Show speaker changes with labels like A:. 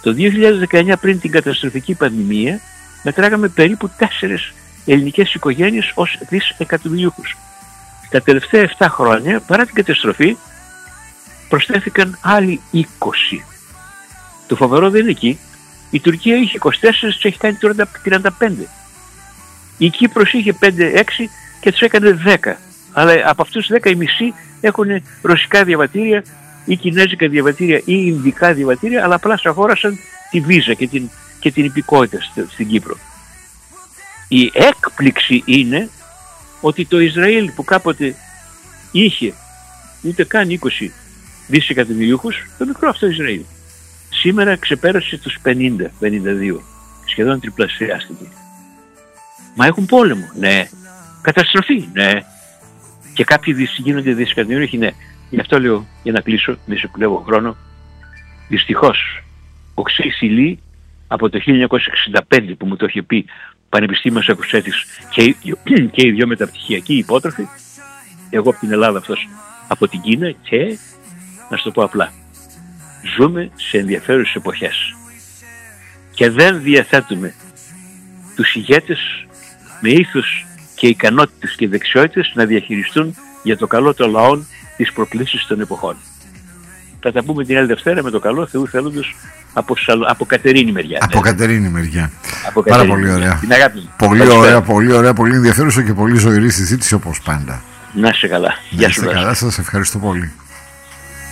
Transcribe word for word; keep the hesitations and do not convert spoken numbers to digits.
A: Το δύο χιλιάδες δεκαεννιά, πριν την καταστροφική πανδημία, μετράγαμε περίπου τέσσερις ελληνικές οικογένειες ως δισεκατομμυριούχους. Τα τελευταία επτά χρόνια, παρά την καταστροφή, προσθέθηκαν άλλοι είκοσι. Το φοβερό δεν είναι εκεί. Η Τουρκία είχε είκοσι τέσσερα και έχει κάνει τώρα τριάντα πέντε. Η Κύπρος είχε πέντε έξι και τους έκανε δέκα. Αλλά από αυτούς τους δέκα οι μισοί έχουν ρωσικά διαβατήρια ή κινέζικα διαβατήρια ή ινδικά διαβατήρια, αλλά απλά σαγόρασαν τη βίζα και την, και την υπηκότητα στην Κύπρο. Η έκπληξη είναι ότι το Ισραήλ, που κάποτε είχε ούτε καν είκοσι δισεκατομμυριούχους, το μικρό αυτό Ισραήλ, σήμερα ξεπέρασε τους πενήντα πενήντα δύο, σχεδόν τριπλασιάστηκε. Μα έχουν πόλεμο, ναι. Καταστροφή, ναι. Και κάποιοι γίνονται δισεκατομμυρίουχοι, ναι. Γι' αυτό λέω, για να κλείσω, μη σε κλέβω χρόνο, δυστυχώς ο Ξέης Ηλί από το χίλια εννιακόσια εξήντα πέντε που μου το είχε πει πανεπιστήμιος Ακουσέτης και, και οι δυο μεταπτυχιακοί υπότροφοι, εγώ από την Ελλάδα, αυτός από την Κίνα, και να σου το πω απλά, ζούμε σε ενδιαφέρουσες εποχές και δεν διαθέτουμε τους ηγέτες με ήθος και ικανότητες και δεξιότητες να διαχειριστούν για το καλό των λαών τις προκλήσεις των εποχών. Θα τα πούμε την άλλη Δευτέρα με το καλό Θεού θέλοντος από, από Κατερίνη μεριά.
B: Από ναι. Κατερίνη μεριά.
A: Από
B: Πάρα
A: Κατερίνη.
B: πολύ ωραία.
A: Την αγάπη μου.
B: Πολύ ωραία, ωραία, πολύ ωραία, πολύ ενδιαφέρουσα και πολύ ζωηρή συζήτηση όπως πάντα.
A: Να είσαι καλά.
B: Γεια σου. Να είστε καλά, σας ευχαριστώ πολύ.